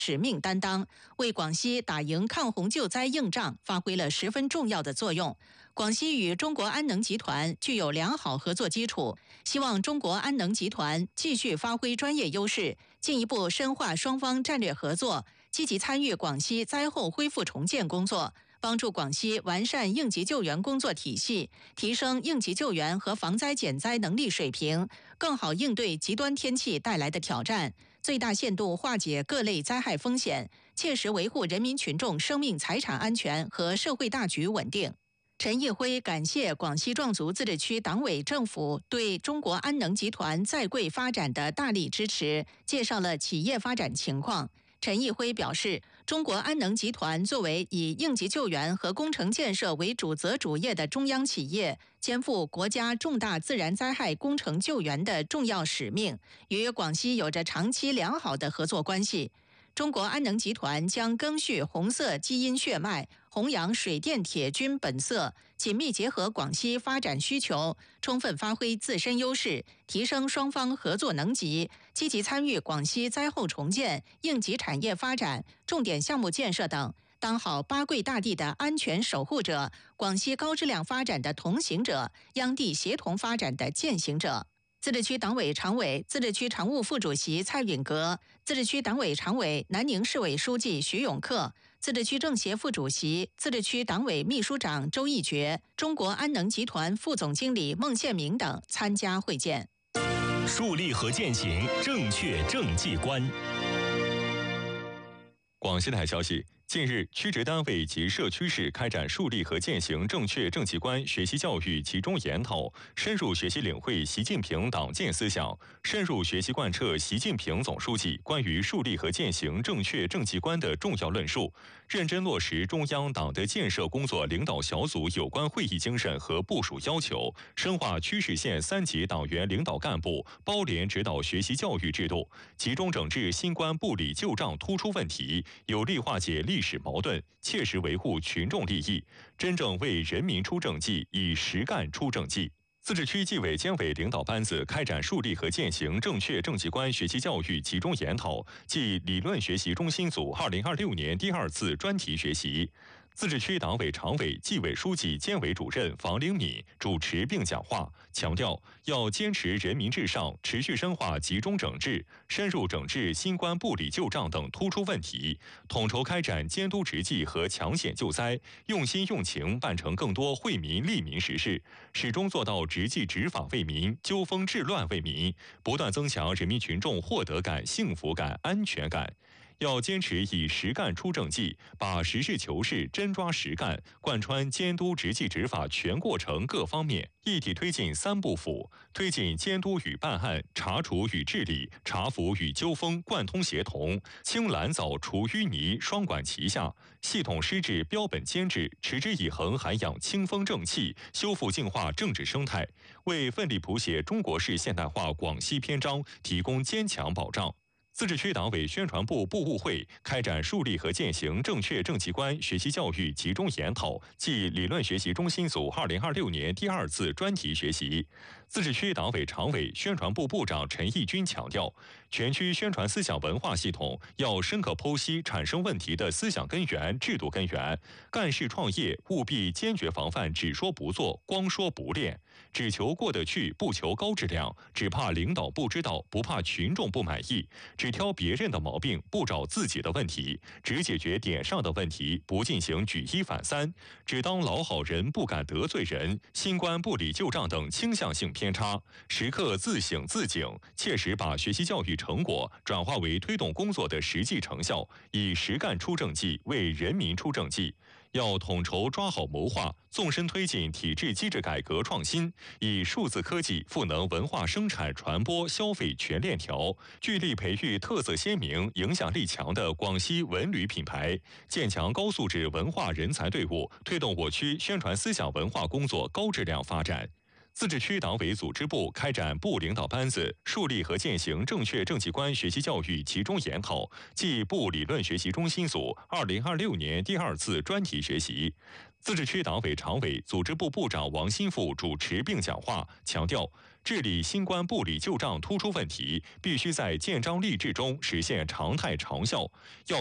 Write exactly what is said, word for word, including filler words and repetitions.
使命担当，为广西打赢抗洪救灾硬仗发挥了十分重要的作用。广西与中国安能集团具有良好合作基础，希望中国安能集团继续发挥专业优势，进一步深化双方战略合作，积极参与广西灾后恢复重建工作，帮助广西完善应急救援工作体系，提升应急救援和防灾减灾能力水平，更好应对极端天气带来的挑战，最大限度化解各类灾害风险，切实维护人民群众生命财产安全和社会大局稳定。陈毅辉感谢广西壮族自治区党委政府对中国安能集团在贵发展的大力支持，介绍了企业发展情况。陈毅辉表示，中国安能集团作为以应急救援和工程建设为主责主业的中央企业，肩负国家重大自然灾害工程救援的重要使命，与广西有着长期良好的合作关系。中国安能集团将赓续红色基因血脉，弘扬水电铁军本色，紧密结合广西发展需求，充分发挥自身优势，提升双方合作能级，积极参与广西灾后重建、应急产业发展、重点项目建设等，当好八桂大地的安全守护者，广西高质量发展的同行者，央地协同发展的践行者。自治区党委常委、自治区常务副主席蔡允革，自治区党委常委、南宁市委书记徐永克，自治区政协副主席、自治区党委秘书长周义觉，中国安能集团副总经理孟宪明等参加会见。 树立和践行正确政绩观。广西台消息，近日，区直单位及社区市开展树立和践行正确政绩观学习教育集中研讨，深入学习领会习近平党建思想，深入学习贯彻习近平总书记关于树立和践行正确政绩观的重要论述，认真落实中央党的建设工作领导小组有关会议精神和部署要求，深化区市县三级党员领导干部包联指导学习教育制度，集中整治新冠部里旧账突出问题，有力化解历史矛盾，切实维护群众利益，真正为人民出政绩，以实干出政绩。自治区纪委监委领导班子开展树立和践行正确政绩观学习教育集中研讨暨理论学习中心组二零二六年第二次专题学习。自治区党委常委、纪委书记监委主任房凌敏主持并讲话，强调要坚持人民至上，持续深化集中整治，深入整治新冠部里旧账等突出问题，统筹开展监督执纪和抢险救灾，用心用情办成更多惠民利民实事，始终做到执纪执法为民、纠风治乱为民，不断增强人民群众获得感、幸福感、安全感。要坚持以实干出政绩，把实事求是、真抓实干贯穿监督执纪执法全过程各方面，一体推进三部辅，推进监督与办案、查处与治理、查伏与纠风贯通协同，清蓝藻除淤泥双管齐下，系统施治标本监制，持之以恒涵养清风正气，修复净化政治生态，为奋力谱写中国式现代化广西篇章提供坚强保障。自治区党委宣传部部务会开展树立和践行正确政绩观学习教育集中研讨暨理论学习中心组二零二六年第二次专题学习。自治区党委常委、宣传部部长陈义军强调，全区宣传思想文化系统要深刻剖析产生问题的思想根源、制度根源，干事创业务必坚决防范只说不做、光说不练，只求过得去，不求高质量，只怕领导不知道，不怕群众不满意，只挑别人的毛病，不找自己的问题，只解决点上的问题，不进行举一反三，只当老好人，不敢得罪人，新冠部里旧账等倾向性偏差，时刻自省自警，切实把学习教育成果转化为推动工作的实际成效，以实干出政绩，为人民出政绩。要统筹抓好谋划，纵深推进体制机制改革创新，以数字科技赋能文化生产传播消费全链条，聚力培育特色鲜明、影响力强的广西文旅品牌，建强高素质文化人才队伍，推动我区宣传思想文化工作高质量发展。 自治区党委组织部开展部领导班子树立和践行正确政绩观学习教育集中研讨暨部理论学习中心组二零二六年第二次专题学习。自治区党委常委、组织部部长王新富主持并讲话，强调，治理新冠部里旧账突出问题，必须在建章立制中实现常态长效，要